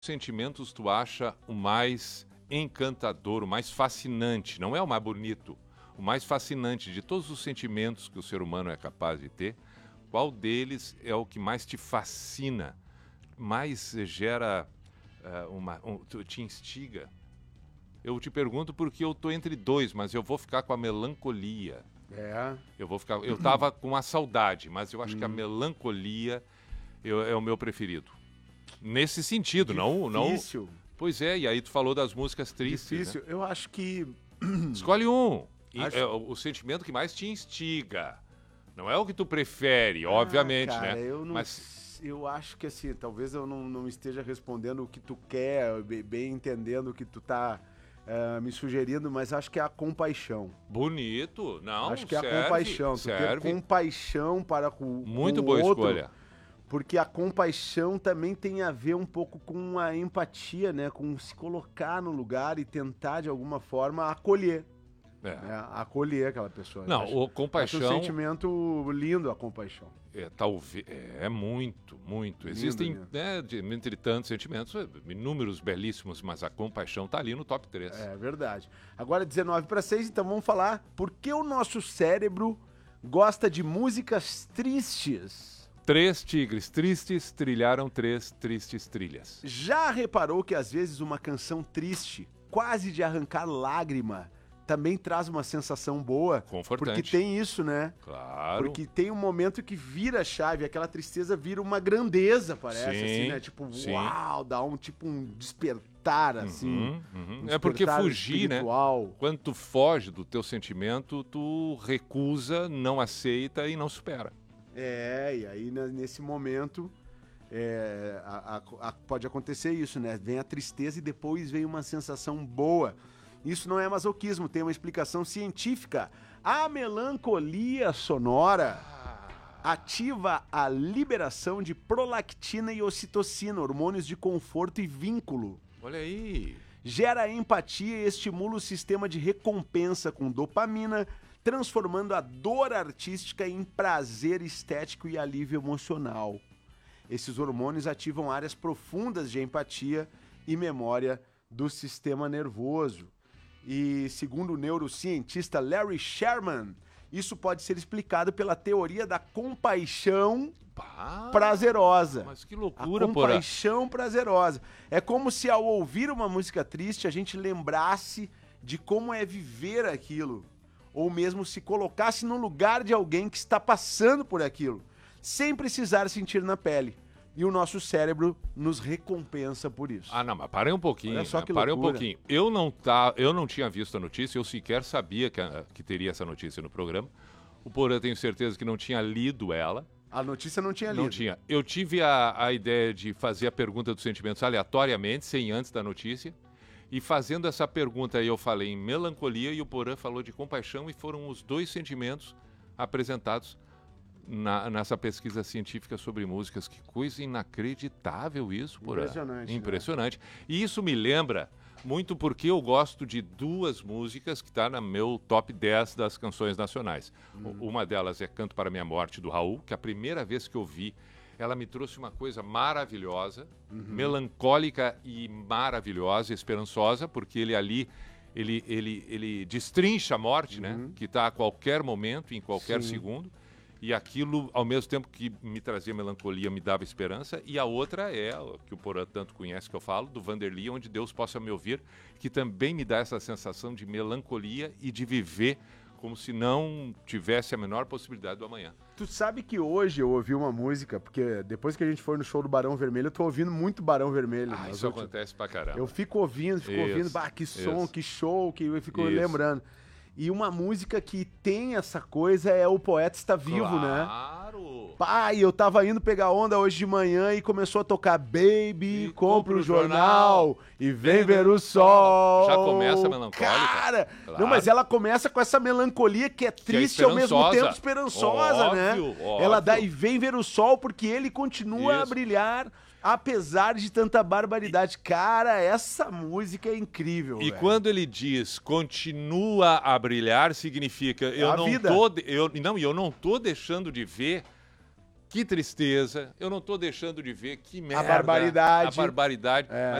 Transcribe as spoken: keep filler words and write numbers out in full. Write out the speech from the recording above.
sentimentos tu acha o mais encantador, o mais fascinante? Não é o mais bonito, o mais fascinante de todos os sentimentos que o ser humano é capaz de ter. Qual deles é o que mais te fascina, mais gera uh, uma, um, te instiga? Eu te pergunto porque eu tô entre dois, mas eu vou ficar com a melancolia. É. Eu vou ficar. Eu tava com a saudade, mas eu acho hum. que a melancolia eu, é o meu preferido. Nesse sentido, não, não. Difícil. Pois é, e aí tu falou das músicas tristes. Difícil. Né? Eu acho que. Escolhe um. Acho... É o, o sentimento que mais te instiga. Não é o que tu prefere, ah, obviamente, cara, né? Eu não... Mas eu acho que assim, talvez eu não, não esteja respondendo o que tu quer, bem entendendo o que tu tá uh, me sugerindo, mas acho que é a compaixão. Bonito, não, Acho que serve, é a compaixão, tu serve. ter compaixão para com, Muito com boa o outro, escolha. Porque a compaixão também tem a ver um pouco com a empatia, né? Com se colocar no lugar e tentar, de alguma forma, acolher. É. Né? Acolher aquela pessoa. Não, acho, o compaixão... acho um sentimento lindo, a compaixão. É, talvez, é, é muito, muito. Lindo, Existem, lindo. Né, de, entre tantos sentimentos, inúmeros belíssimos, mas a compaixão tá ali no top três. É verdade. Agora dezenove para seis, então vamos falar por que o nosso cérebro gosta de músicas tristes. Três tigres tristes trilharam três tristes trilhas. Já reparou que às vezes uma canção triste, quase de arrancar lágrima, também traz uma sensação boa? Confortante. Porque tem isso, né? Claro. Porque tem um momento que vira a chave, aquela tristeza vira uma grandeza, parece, sim, assim, né? Tipo, sim. uau, dá um tipo um despertar, assim. Uhum, uhum. Um é porque fugir, espiritual. né? Quando tu foge do teu sentimento, tu recusa, não aceita e não supera. É, e aí nesse momento é, a, a, a, pode acontecer isso, né? Vem a tristeza e depois vem uma sensação boa. Isso não é masoquismo, tem uma explicação científica. A melancolia sonora ativa a liberação de prolactina e ocitocina, hormônios de conforto e vínculo. Olha aí! Gera empatia e estimula o sistema de recompensa com dopamina, transformando a dor artística em prazer estético e alívio emocional. Esses hormônios ativam áreas profundas de empatia e memória do sistema nervoso. E, segundo o neurocientista Larry Sherman, isso pode ser explicado pela teoria da compaixão bah, prazerosa. Mas que loucura, A compaixão porra. prazerosa. É como se ao ouvir uma música triste a gente lembrasse de como é viver aquilo. Ou mesmo se colocasse no lugar de alguém que está passando por aquilo, sem precisar sentir na pele. E o nosso cérebro nos recompensa por isso. Ah, não, mas parei um pouquinho. Olha só que parei loucura. um pouquinho. Eu não, tá, eu não tinha visto a notícia, eu sequer sabia que, que teria essa notícia no programa. O Porã, tenho certeza que não tinha lido ela. A notícia não tinha lido. Não tinha. Eu tive a, a ideia de fazer a pergunta dos sentimentos aleatoriamente, sem antes da notícia. E fazendo essa pergunta aí eu falei em melancolia e o Porã falou de compaixão e foram os dois sentimentos apresentados na, nessa pesquisa científica sobre músicas. Que coisa inacreditável isso, Porã. Impressionante. Impressionante. Né? E isso me lembra muito porque eu gosto de duas músicas que está no meu top dez das canções nacionais. Hum. Uma delas é Canto para Minha Morte, do Raul, que a primeira vez que eu vi, ela me trouxe uma coisa maravilhosa, uhum. melancólica e maravilhosa, esperançosa, porque ele ali, ele, ele, ele destrincha a morte, uhum. né? Que está a qualquer momento, em qualquer Sim. segundo. E aquilo, ao mesmo tempo que me trazia melancolia, me dava esperança. E a outra é, que o Porã tanto conhece que eu falo, do Vanderly, Onde Deus Possa Me Ouvir, que também me dá essa sensação de melancolia e de viver como se não tivesse a menor possibilidade do amanhã. Tu sabe que hoje eu ouvi uma música, porque depois que a gente foi no show do Barão Vermelho, eu tô ouvindo muito Barão Vermelho. Ah, isso últimos... acontece pra caramba. Eu fico ouvindo, fico isso, ouvindo, bah, que som, isso. que show, que eu fico isso. lembrando. E uma música que tem essa coisa é O Poeta Está Vivo, claro. né? Claro! Pai, eu tava indo pegar onda hoje de manhã e começou a tocar Baby, e compra o jornal, jornal e vem, vem ver o sol. Já começa a melancólica. Cara, claro. Não, mas ela começa com essa melancolia que é triste e é ao mesmo tempo esperançosa, óbvio, né? Óbvio. Ela dá e vem ver o sol porque ele continua Isso. a brilhar apesar de tanta barbaridade. Cara, essa música é incrível. E véio. quando ele diz continua a brilhar, significa é eu a não vida. tô eu não, eu não tô deixando de ver que tristeza. Eu não estou deixando de ver que merda. barbaridade. A barbaridade. É.